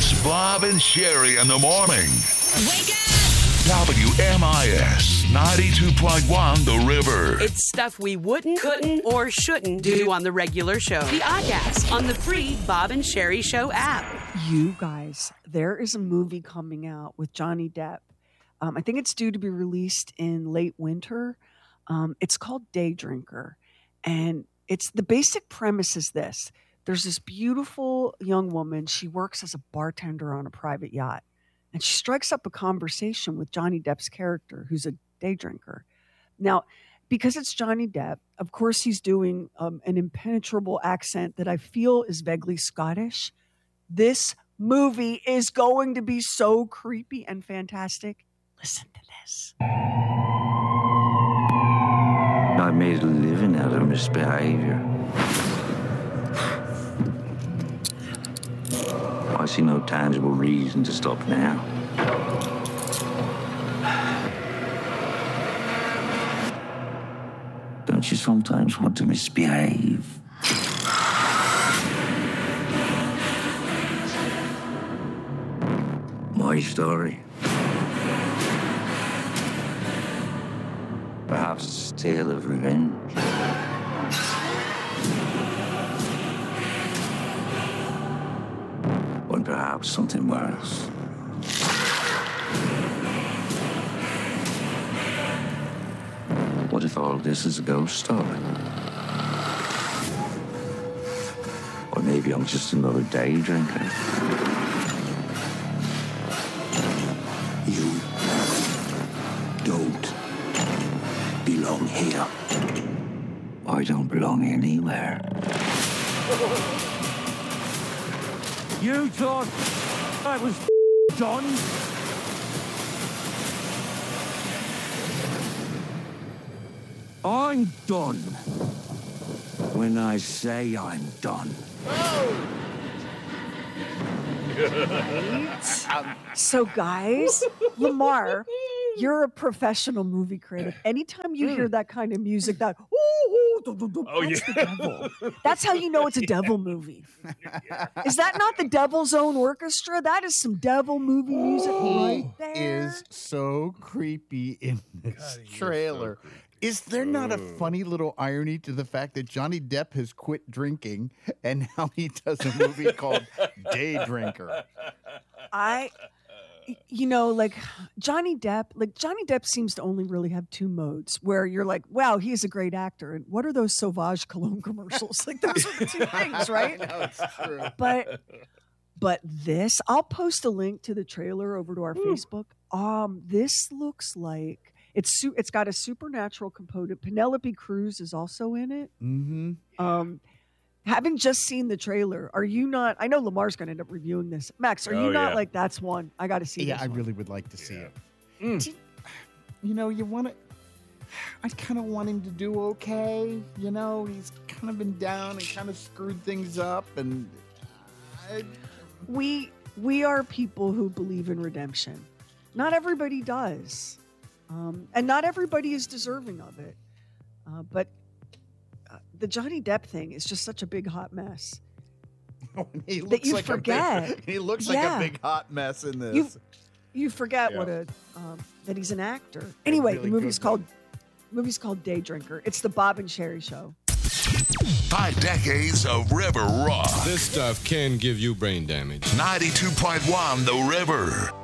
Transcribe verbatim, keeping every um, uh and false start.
It's Bob and Sherry in the morning. Wake up! W M I S ninety-two point one The River. It's stuff we wouldn't, couldn't, or shouldn't do on the regular show. The Oddcast on the free Bob and Sherry Show app. You guys, there is a movie coming out with Johnny Depp. Um, I think it's due to be released in late winter. Um, it's called Day Drinker. And it's the basic premise is this. There's this beautiful young woman. She works as a bartender on a private yacht. And she strikes up a conversation with Johnny Depp's character, who's a day drinker. Now, because it's Johnny Depp, of course, he's doing um, an impenetrable accent that I feel is vaguely Scottish. This movie is going to be so creepy and fantastic. Listen to this. I made a living out of misbehavior. I see no tangible reason to stop now. Don't you sometimes want to misbehave? My story. Perhaps it's a tale of revenge. Or perhaps something worse. What if all this is a ghost story? Or maybe I'm just another day drinker. You don't belong here. I don't belong anywhere. You thought I was done? I'm done. When I say I'm done. So, guys, Lamar, you're a professional movie critic. Anytime you hear that kind of music, that ooh, ooh, do, do, do, Oh, that's yeah. the devil. That's how you know it's a devil movie. Is that not the Devil's Own Orchestra? That is some devil movie music right there. Is so creepy in this God, he is so trailer. creepy. Is there not a funny little irony to the fact that Johnny Depp has quit drinking and now he does a movie called Day Drinker? I, you know, like Johnny Depp, like Johnny Depp seems to only really have two modes where you're like, wow, he's a great actor. And what are those Sauvage Cologne commercials? Like those are the two things, right? No, it's true. But, but this, I'll post a link to the trailer over to our Facebook. Um, this looks like it's su- it's got a supernatural component. Penelope Cruz is also in it. Mm-hmm. Um, having just seen the trailer, are you not? I know Lamar's going to end up reviewing this. Max, are you Oh, not yeah. like that's one I got to see? Yeah, this I one. really would like to see Yeah. it. Mm. Do- You know, you want to. I kind of want him to do okay. You know, he's kind of been down and kind of screwed things up, and I, we we are people who believe in redemption. Not everybody does, um, and not everybody is deserving of it. Uh, but uh, the Johnny Depp thing is just such a big hot mess. he looks you like forget. A big, he looks Yeah. like a big hot mess in this. You you forget Yeah. what a um, that he's an actor. Anyway, really the movie's good called movie's called Day Drinker. It's the Bob and Sherry Show. Five decades of River Rock. This stuff can give you brain damage. ninety-two point one The River.